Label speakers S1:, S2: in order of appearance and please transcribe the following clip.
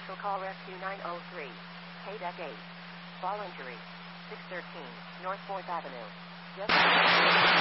S1: Special Call Rescue 903. KDEC 8. Fall injury. 613 North 4th Avenue. Just